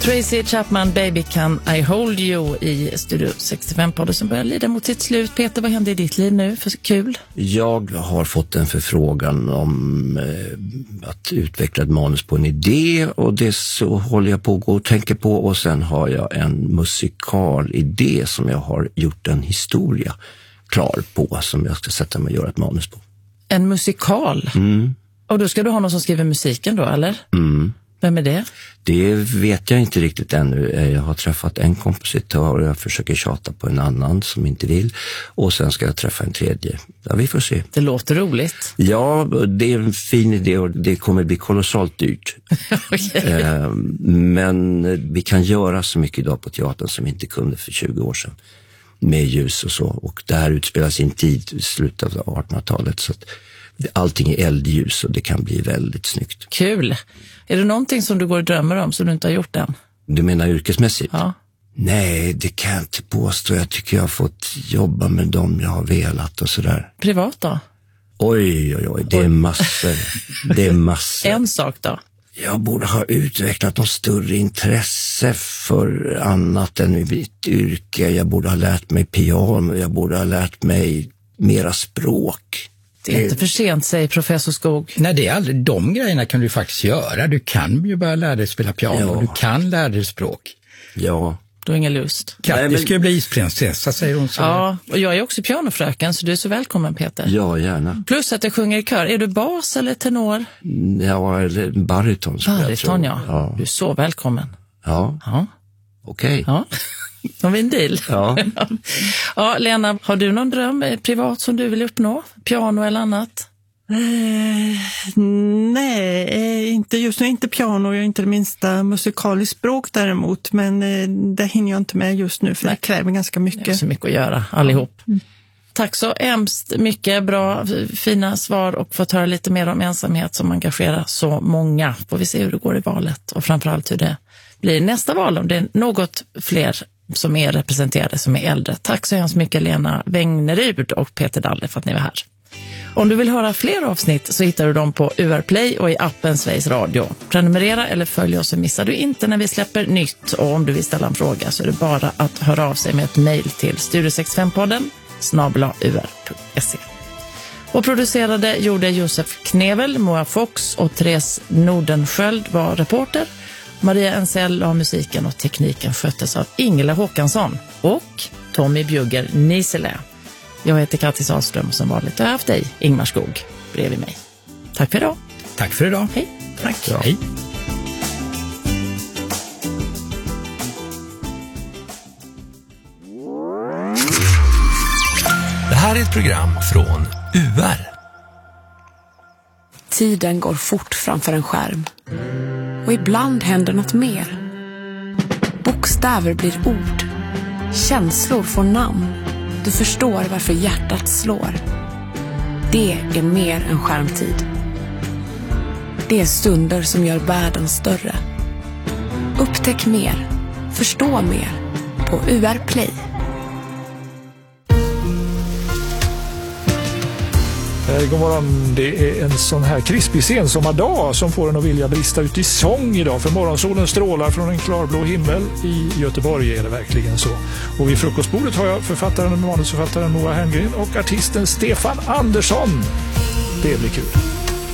Tracy Chapman, Baby Can I Hold You i Studio 65-podden som börjar lida mot sitt slut. Peter, vad händer i ditt liv nu för kul? Jag har fått en förfrågan om att utveckla ett manus på en idé, och det så håller jag på att gå och tänka på, och sen har jag en musikalidé som jag har gjort en historia klar på som jag ska sätta mig och göra ett manus på. En musikal? Och då ska du ha någon som skriver musiken då, eller? Vem är det? Det vet jag inte riktigt ännu. Jag har träffat en kompositör och jag försöker tjata på en annan som inte vill. Och sen ska jag träffa en tredje. Ja, vi får se. Det låter roligt. Ja, det är en fin idé och det kommer bli kolossalt dyrt. Okay. Men vi kan göra så mycket idag på teatern som vi inte kunde för 20 år sedan. Med ljus och så. Och det här utspelas i en tid i slutet av 1800-talet, så att allting är eldljus och det kan bli väldigt snyggt. Kul. Är det någonting som du går och drömmer om som du inte har gjort än? Du menar yrkesmässigt? Ja. Nej, det kan jag inte påstå. Jag tycker jag har fått jobba med dem jag har velat och sådär. Privat då? Oj, det är massor. Det är massor. En sak då? Jag borde ha utvecklat något större intresse för annat än mitt yrke. Jag borde ha lärt mig piano. Jag borde ha lärt mig mera språk. Det är inte för sent, säger professor Skog. Nej, det är aldrig. De grejerna kan du faktiskt göra. Du kan ju börja lära dig spela piano. Ja. Du kan lära dig språk. Ja. Du har ingen lust. Katte ska ju bli isprinsessa, säger hon så. Ja, och jag är också pianofröken, så du är så välkommen, Peter. Ja, gärna. Plus att jag sjunger i kör. Är du bas eller tenor? Ja, eller bariton. Bariton, ja. Du är så välkommen. Ja. Okej. Ja. Som en deal. Ja. Ja, Lena, har du någon dröm privat som du vill uppnå? Piano eller annat? Nej, inte just nu, inte piano. Jag är inte det minsta musikaliskt språk däremot. Men det hinner jag inte med just nu, för det kräver ganska mycket. Det är så mycket att göra, allihop. Tack så hemskt mycket. Bra, fina svar, och fått höra lite mer om ensamhet som engagerar så många. Får vi se hur det går i valet, och framförallt hur det blir nästa val, om det är något fler som är representerade som är äldre. Tack så hemskt mycket, Lena Wängnerud och Peter Dalle, för att ni var här. Om du vill höra fler avsnitt så hittar du dem på UR Play och i appen Sveriges Radio. Prenumerera eller följ oss så missar du inte när vi släpper nytt. Och om du vill ställa en fråga så är det bara att höra av sig med ett mejl till studio65podden@ur.se. Och producerade gjorde Josef Knevel, Moa Fox och Therese Nordenskjöld var reporter. Maria Ensell av musiken och tekniken sköttes av Ingela Håkansson och Tommy Bjugger Nisele. Jag heter Kattis Ahlström och som vanligt har jag haft dig, Ingmar Skog, bredvid mig. Tack för idag. Tack för idag. Hej. Tack. Hej. Det här är ett program från UR. Tiden går fort framför en skärm. Och ibland händer något mer. Bokstäver blir ord. Känslor får namn. Du förstår varför hjärtat slår. Det är mer än skärmtid. Det är stunder som gör världen större. Upptäck mer. Förstå mer. På UR Play. God morgon, det är en sån här krispig sensommardag som får en att vilja brista ut i sång idag. För morgonsolen strålar från en klarblå himmel. I Göteborg är det verkligen så. Och vid frukostbordet har jag manusförfattaren Moa Herngren och artisten Stefan Andersson. Det blir kul.